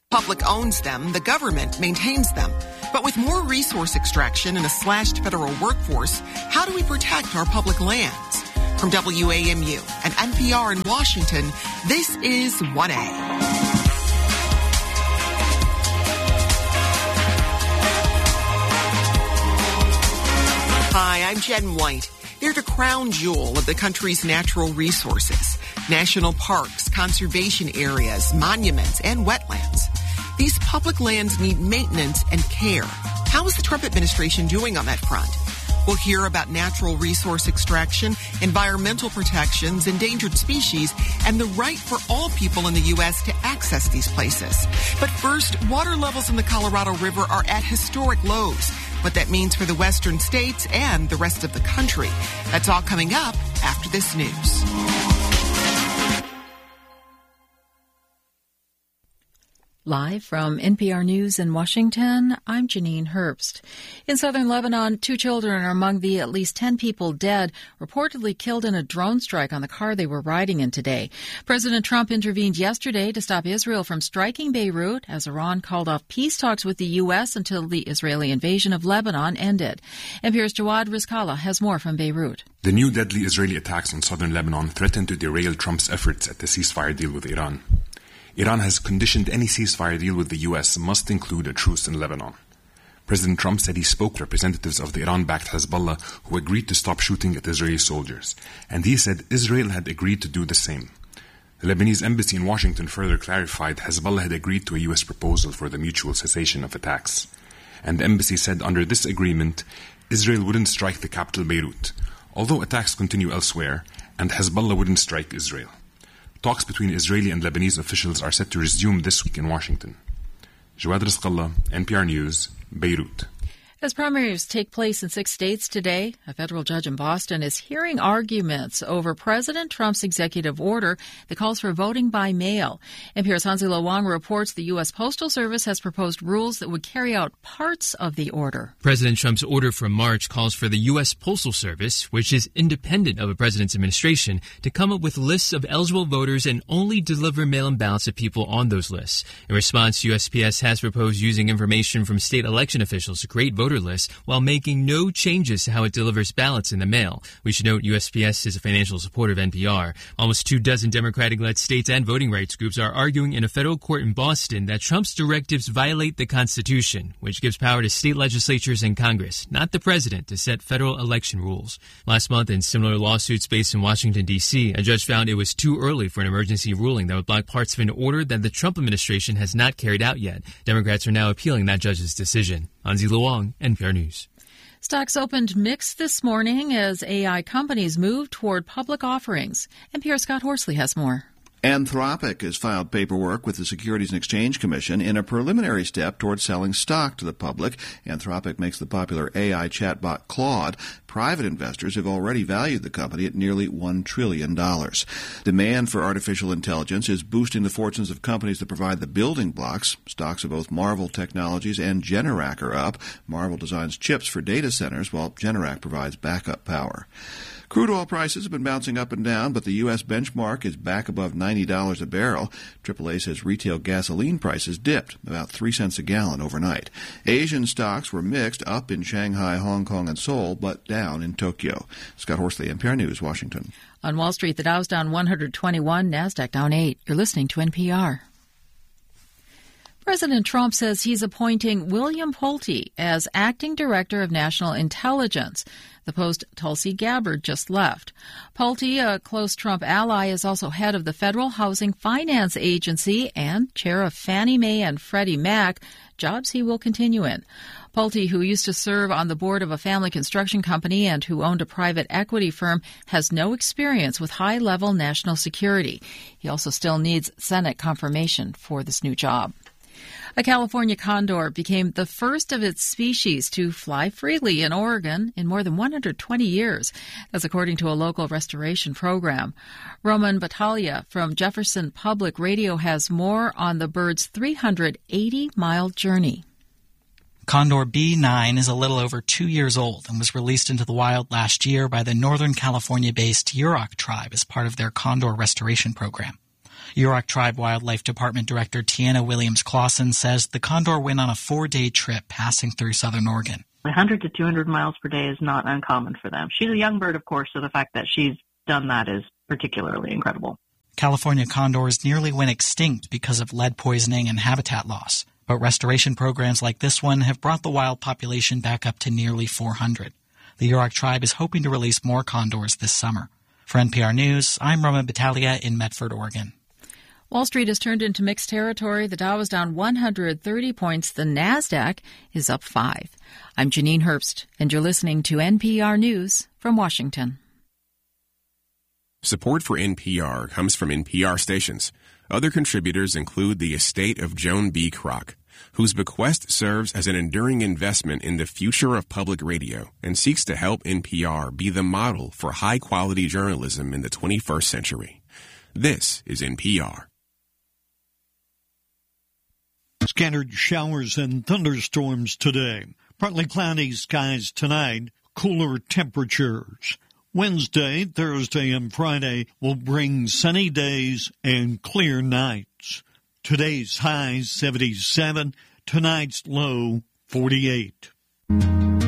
Public owns them, the government maintains them. But with more resource extraction and a slashed federal workforce, how do we protect our public lands? From WAMU and NPR in Washington, this is 1A. Hi, I'm Jen White. They're the crown jewel of the country's natural resources. National parks, conservation areas, monuments, and wetlands. These public lands need maintenance and care. How is the Trump administration doing on that front? We'll hear about natural resource extraction, environmental protections, endangered species, and the right for all people in the U.S. to access these places. But first, water levels in the Colorado River are at historic lows. What that means for the western states and the rest of the country. That's all coming up after this news. Live from NPR News in Washington, I'm Janine Herbst. In southern Lebanon, 2 children are among the at least 10 people dead, reportedly killed in a drone strike on the car they were riding in today. President Trump intervened yesterday to stop Israel from striking Beirut as Iran called off peace talks with the U.S. until the Israeli invasion of Lebanon ended. NPR's Jawad Rizkallah has more from Beirut. The new deadly Israeli attacks on southern Lebanon threaten to derail Trump's efforts at the ceasefire deal with Iran. Iran has conditioned any ceasefire deal with the U.S. must include a truce in Lebanon. President Trump said he spoke to representatives of the Iran-backed Hezbollah who agreed to stop shooting at Israeli soldiers, and he said Israel had agreed to do the same. The Lebanese embassy in Washington further clarified Hezbollah had agreed to a U.S. proposal for the mutual cessation of attacks. And the embassy said under this agreement, Israel wouldn't strike the capital Beirut, although attacks continue elsewhere, and Hezbollah wouldn't strike Israel. Talks between Israeli and Lebanese officials are set to resume this week in Washington. Jawad Rizkallah, NPR News, Beirut. As primaries take place in 6 states today, a federal judge in Boston is hearing arguments over President Trump's executive order that calls for voting by mail. NPR's Hansi Wang reports the U.S. Postal Service has proposed rules that would carry out parts of the order. President Trump's order from March calls for the U.S. Postal Service, which is independent of a president's administration, to come up with lists of eligible voters and only deliver mail-in ballots to people on those lists. In response, USPS has proposed using information from state election officials to create voter lists while making no changes to how it delivers ballots in the mail. We should note USPS is a financial supporter of NPR. Almost 24 Democratic-led states and voting rights groups are arguing in a federal court in Boston that Trump's directives violate the Constitution, which gives power to state legislatures and Congress, not the president, to set federal election rules. Last month, in similar lawsuits based in Washington, D.C., a judge found it was too early for an emergency ruling that would block parts of an order that the Trump administration has not carried out yet. Democrats are now appealing that judge's decision. Hansi Wang, NPR News. Stocks opened mixed this morning as AI companies move toward public offerings. NPR's Scott Horsley has more. Anthropic has filed paperwork with the Securities and Exchange Commission in a preliminary step toward selling stock to the public. Anthropic makes the popular AI chatbot Claude. Private investors have already valued the company at nearly $1 trillion. Demand for artificial intelligence is boosting the fortunes of companies that provide the building blocks. Stocks of both Marvell Technologies and Generac are up. Marvell designs chips for data centers, while Generac provides backup power. Crude oil prices have been bouncing up and down, but the U.S. benchmark is back above $90 a barrel. AAA says retail gasoline prices dipped about 3 cents a gallon overnight. Asian stocks were mixed, up in Shanghai, Hong Kong, and Seoul, but down in Tokyo. Scott Horsley, NPR News, Washington. On Wall Street, the Dow's down 121, NASDAQ down 8. You're listening to NPR. President Trump says he's appointing William Pulte as acting director of national intelligence. The Post Tulsi Gabbard just left. Pulte, a close Trump ally, is also head of the Federal Housing Finance Agency and chair of Fannie Mae and Freddie Mac, jobs he will continue in. Pulte, who used to serve on the board of a family construction company and who owned a private equity firm, has no experience with high-level national security. He also still needs Senate confirmation for this new job. A California condor became the first of its species to fly freely in Oregon in more than 120 years. That's according to a local restoration program. Roman Battaglia from Jefferson Public Radio has more on the bird's 380-mile journey. Condor B9 is a little over 2 years old and was released into the wild last year by the Northern California-based Yurok tribe as part of their condor restoration program. Yurok Tribe Wildlife Department Director Tiana Williams-Clausen says the condor went on a 4-day trip passing through southern Oregon. 100 to 200 miles per day is not uncommon for them. She's a young bird, of course, so the fact that she's done that is particularly incredible. California condors nearly went extinct because of lead poisoning and habitat loss, but restoration programs like this one have brought the wild population back up to nearly 400. The Yurok Tribe is hoping to release more condors this summer. For NPR News, I'm Roman Battaglia in Medford, Oregon. Wall Street has turned into mixed territory. The Dow is down 130 points. The NASDAQ is up 5. I'm Janine Herbst, and you're listening to NPR News from Washington. Support for NPR comes from NPR stations. Other contributors include the estate of Joan B. Kroc, whose bequest serves as an enduring investment in the future of public radio and seeks to help NPR be the model for high-quality journalism in the 21st century. This is NPR. Scattered showers and thunderstorms today. Partly cloudy skies tonight, cooler temperatures. Wednesday, Thursday, and Friday will bring sunny days and clear nights. Today's high 77, tonight's low 48.